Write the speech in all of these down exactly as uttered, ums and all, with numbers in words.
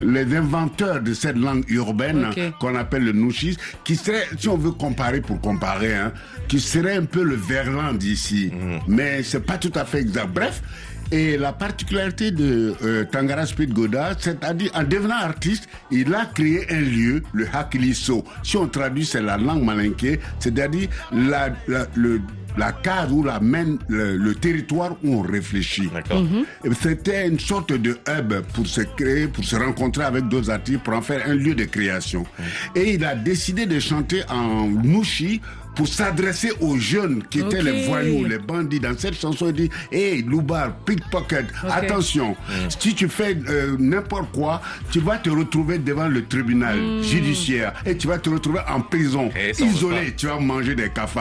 les inventeurs de cette langue urbaine okay. qu'on appelle le Nushis, qui serait, si on veut comparer pour comparer, hein, qui serait un peu le verlan d'ici. Mmh. Mais c'est pas tout à fait exact. Bref, et la particularité de euh, Tangara Speed Goda, c'est-à-dire en devenant artiste, il a créé un lieu, le Hakiliso. Si on traduit, c'est la langue malinké, c'est-à-dire la, la, le la case où la mène le, le territoire où on réfléchit. Mm-hmm. C'était une sorte de hub pour se créer, pour se rencontrer avec d'autres artistes, pour en faire un lieu de création. Mm-hmm. Et il a décidé de chanter en Nushi pour s'adresser aux jeunes qui étaient okay. les voyous, les bandits. Dans cette chanson, il dit « Hey, Loubar, pickpocket, okay. attention, mm. si tu fais euh, n'importe quoi, tu vas te retrouver devant le tribunal mm. judiciaire et tu vas te retrouver en prison, hey, isolé, tu vas manger des cafards. »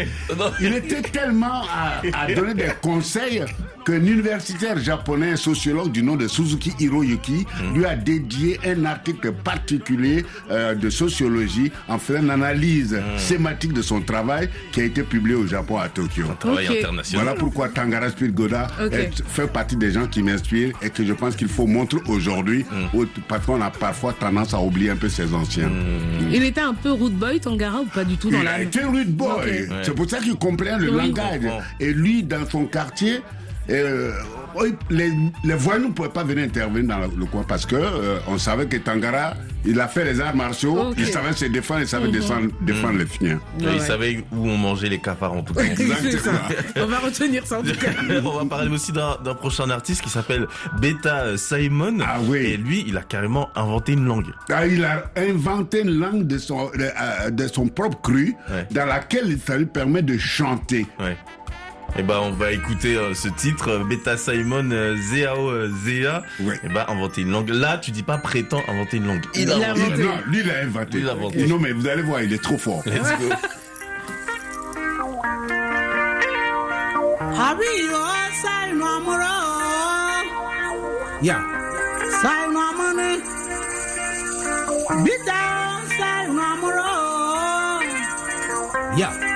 Il était tellement à, à donner des conseils qu'un universitaire japonais, un sociologue du nom de Suzuki Hiroyuki, mm. lui a dédié un article particulier euh, de sociologie en faisant une analyse mm. sématique de son travail qui a été publié au Japon à Tokyo. Un travail okay. international. Voilà pourquoi Tangara Speed Goda okay. est, fait partie des gens qui m'inspirent et que je pense qu'il faut montrer aujourd'hui mm. parce qu'on a parfois tendance à oublier un peu ses anciens. Mm. Il était un peu rude boy, Tangara, ou pas du tout dans il la... Il a été rude boy. Okay. Ouais. C'est pour ça qu'il comprend le oui. langage. Oh. Et lui, dans son quartier, euh, les, les voyous ne pouvaient pas venir intervenir dans le coin parce que euh, on savait que Tangara, il a fait les arts martiaux, okay. il savait se défendre, il savait mm-hmm. défendre, défendre mm-hmm. les chiens. Ouais, ouais. Il savait où on mangeait les cafards en tout cas. Exactement. On va retenir ça en tout cas. On va parler aussi d'un, d'un prochain artiste qui s'appelle Beta Simon. Ah oui. Et lui, il a carrément inventé une langue. Ah, il a inventé une langue de son, de, de son propre cru, ouais. dans laquelle ça lui permet de chanter. Ouais. Et eh ben on va écouter euh, ce titre Beta Simon euh, Zéao euh, Zéa. Ouais. Et ben inventer une langue. Là tu dis pas prétend inventer une langue. Il, il a inventé. Non, lui il a inventé. Il a inventé. Non mais vous allez voir, il est trop fort. Let's go. Yeah. Simon Beta Simon Yeah.